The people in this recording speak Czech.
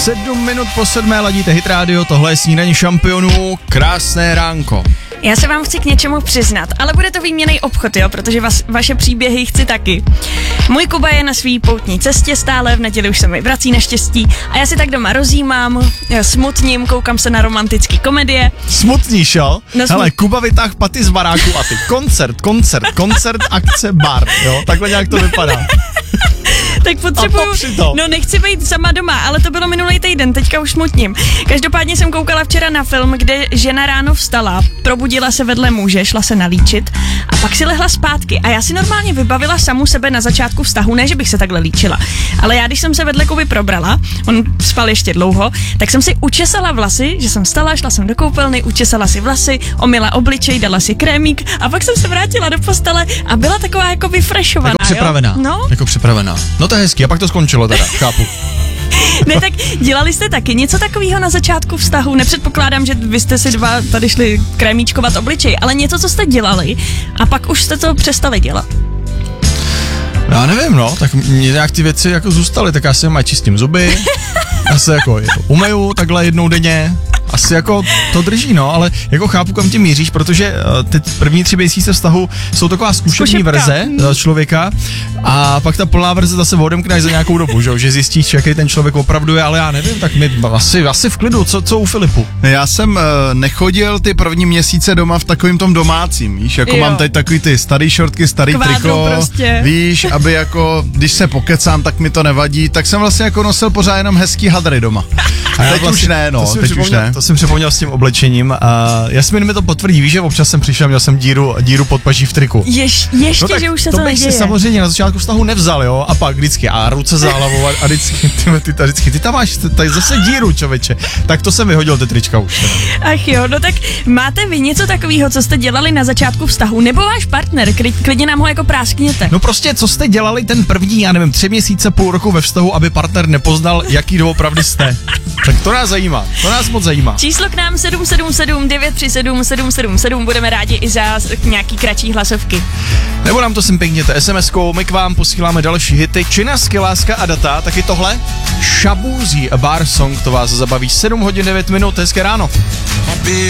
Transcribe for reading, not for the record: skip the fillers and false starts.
7 minut po 7 ladíte Hit Radio, tohle je Snídaně šampionů, krásné ránko. Já se vám chci k něčemu přiznat, ale bude to výměnný obchod, jo, protože vaše příběhy chci taky. Můj Kuba je na svý poutní cestě stále, v neděli už se mi vrací naštěstí a já si tak doma rozjímám, smutním, koukám se na romantický komedie. Smutníš, jo? No, hele, Kuba vytáhl paty z baráku a ty koncert, akce, bar, jo? Takhle nějak to vypadá. Tak potřebuju, no nechci být sama doma, ale to bylo minulý týden, teďka už smutním. Každopádně jsem koukala včera na film, kde žena ráno vstala, probudila se vedle muže, šla se nalíčit a pak si lehla zpátky a já si normálně vybavila samu sebe na začátku vztahu, ne, že bych se takhle líčila, ale já, když jsem se vedle Kuby probrala, on spal ještě dlouho, tak jsem si učesala vlasy, že jsem vstala, šla jsem do koupelny, učesala si vlasy, omyla obličej, dala si krémík a pak jsem se vrátila do postele a byla taková jako vyfreshovaná, jako připravená, jo? No? Jako připravená. No to je hezký, a pak to skončilo teda, chápu. Ne, tak dělali jste taky něco takového na začátku vztahu? Nepředpokládám, že vy jste si dva tady šli krémíčkovat obličej, ale něco, co jste dělali a pak už jste to přestali dělat. Já nevím, no, tak nějak ty věci jako zůstaly, tak já si mají čistím zuby, já se jako umeju takhle jednou denně, asi jako to drží, no, ale jako chápu, kam tím míříš, protože ty první 3 měsíce vztahu jsou taková zkušební verze člověka a pak ta plná verze zase odemkneš za nějakou dobu, že zjistíš, jaký ten člověk opravdu je, ale já nevím, tak my asi v klidu, co u Filipu? Já jsem nechodil ty první měsíce doma v takovým tom domácím, víš, jako mám tady takový ty starý šortky, starý triko, prostě. Víš, aby jako, když se pokecám, tak mi to nevadí, tak jsem vlastně jako nosil pořád jenom hezký hadry doma. A teď vlastně, už ne, no, teď už ne. To jsem připomněl s tím oblečením a Jasmin mi to potvrdí, víš, že občas jsem přišel, měl jsem díru pod paží v triku. Ještě, no tak, že už se to neděje. To bych si samozřejmě na začátku vztahu nevzal, jo, a pak vždycky a ruce za hlavou a vždycky ty tam máš tady zase díru, čověče. Tak to jsem vyhodil ty trička už. Ach jo, no tak máte vy něco takového, co jste dělali na začátku vztahu, nebo váš partner, klidně nám ho jako práskněte. No prostě, co jste dělali ten první, já nevím, 3 měsíce, půl roku ve vztahu, aby partner nepoznal, jaký doopravdy jste. Tak to nás zajímá, to nás moc zajímá. Číslo k nám 777 937 777, budeme rádi i za nějaký kratší hlasovky. Nebo nám to sem pěkněte SMS-kou, my k vám posíláme další hity, Činasky, Láska a data, taky tohle, Shaboozy, A Bar Song, to vás zabaví 7 hodin 9 minut, hezké ráno.